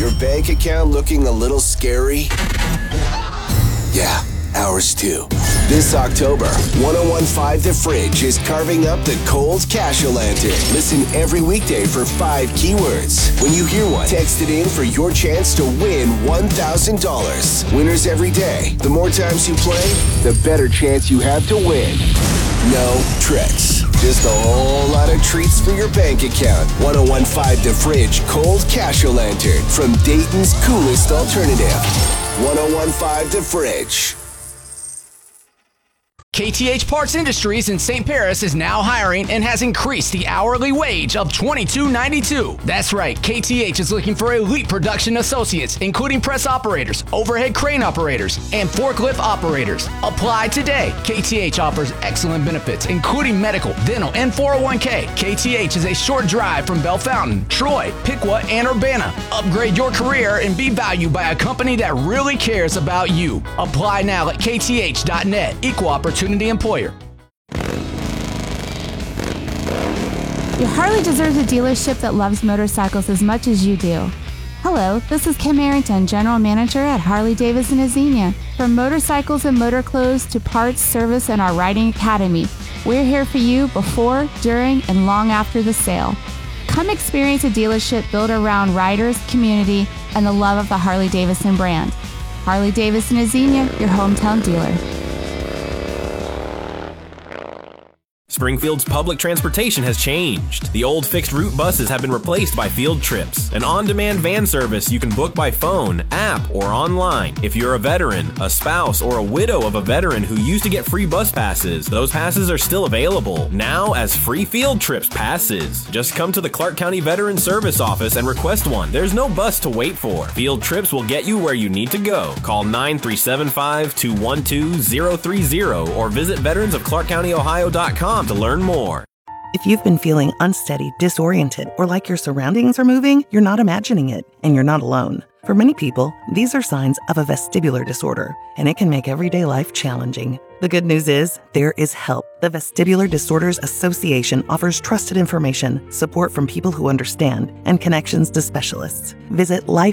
Your bank account looking a little scary? Yeah, ours too. This October, 1015 The Fridge is carving up the cold cash-o-lantern. Listen every weekday for 5 keywords. When you hear one, text it in for your chance to win $1,000. Winners every day. The more times you play, the better chance you have to win. No tricks. Just a whole lot of treats for your bank account. 1015 The Fridge Cold Cash-o-lantern from Dayton's coolest alternative. 1015 The Fridge. KTH Parts Industries in St. Paris is now hiring and has increased the hourly wage of $22.92. That's right, KTH is looking for elite production associates, including press operators, overhead crane operators, and forklift operators. Apply today. KTH offers excellent benefits, including medical, dental, and 401k. KTH is a short drive from Bellefontaine, Troy, Piqua, and Urbana. Upgrade your career and be valued by a company that really cares about you. Apply now at kth.net. Equal opportunity employer. Your Harley deserves a dealership that loves motorcycles as much as you do. Hello, this is Kim Arrington, General Manager at Harley-Davidson of Xenia. From motorcycles and motor clothes to parts, service, and our riding academy, we're here for you before, during, and long after the sale. Come experience a dealership built around riders, community, and the love of the Harley-Davidson brand. Harley-Davidson of Xenia, your hometown dealer. Springfield's public transportation has changed. The old fixed route buses have been replaced by Field Trips, an on-demand van service you can book by phone, app, or online. If you're a veteran, a spouse, or a widow of a veteran who used to get free bus passes, those passes are still available, now as free Field Trips passes. Just come to the Clark County Veteran Service Office and request one. There's no bus to wait for. Field Trips will get you where you need to go. Call 937-521-2030 or visit veteransofclarkcountyohio.com to learn more. If you've been feeling unsteady, disoriented, or like your surroundings are moving, you're not imagining it, and you're not alone. For many people, these are signs of a vestibular disorder, and it can make everyday life challenging. The good news is, there is help. The Vestibular Disorders Association offers trusted information, support from people who understand, and connections to specialists. Visit